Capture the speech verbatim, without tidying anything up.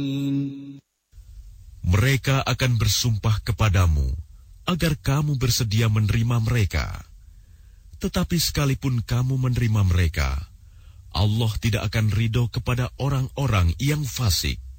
Mereka akan bersumpah kepadamu agar kamu bersedia menerima mereka. Tetapi sekalipun kamu menerima mereka, Allah tidak akan ridho kepada orang-orang yang fasik.